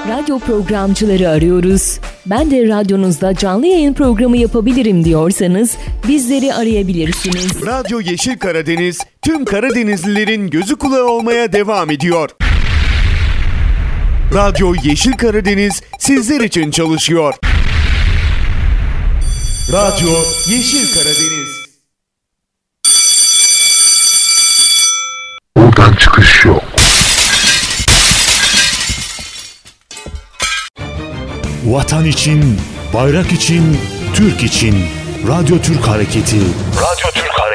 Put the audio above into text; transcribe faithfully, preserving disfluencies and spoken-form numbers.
Radyo programcıları arıyoruz. Ben de radyonuzda canlı yayın programı yapabilirim diyorsanız bizleri arayabilirsiniz. Radyo Yeşil Karadeniz tüm Karadenizlilerin gözü kulağı olmaya devam ediyor. Radyo Yeşil Karadeniz sizler için çalışıyor. Radyo Yeşil Karadeniz. Buradan çıkış yok. Vatan için, bayrak için, Türk için. Radyo Türk Hareketi. Radyo